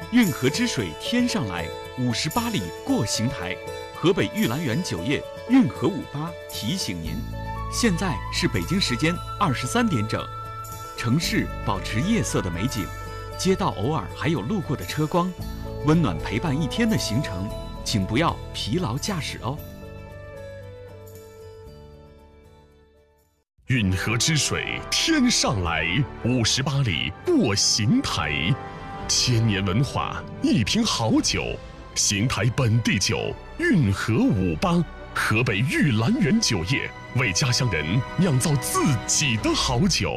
运河之水天上来，58里过邢台。河北玉兰园酒业运河58提醒您，现在是北京时间23点整，城市保持夜色的美景，街道偶尔还有路过的车光，温暖陪伴一天的行程，请不要疲劳驾驶哦。 运河之水天上来，58里过邢台，千年文化，一瓶好酒，邢台本地酒运河58，河北玉兰园酒业为家乡人酿造自己的好酒。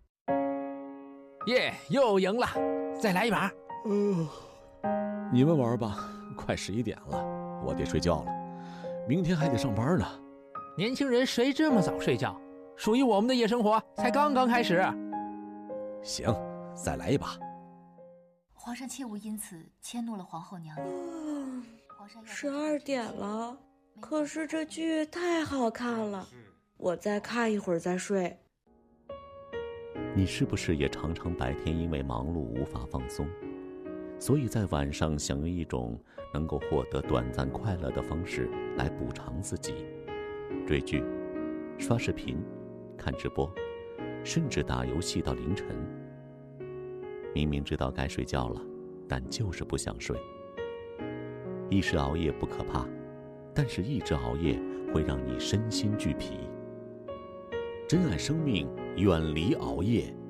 耶，又赢了，再来一把。 你们玩吧，快11点了，我得睡觉了，明天还得上班呢。 年轻人谁这么早睡觉？属于我们的夜生活才刚刚开始。 行，再来一把。 皇上切勿因此迁怒了皇后娘娘。 12点了，可是这剧太好看了，我再看一会儿再睡。 你是不是也常常白天因为忙碌无法放松，所以在晚上想用一种能够获得短暂快乐的方式来补偿自己？追剧、刷视频、看直播，甚至打游戏到凌晨。明明知道该睡觉了，但就是不想睡。一时熬夜不可怕，但是一直熬夜会让你身心俱疲。珍爱生命，远离熬夜，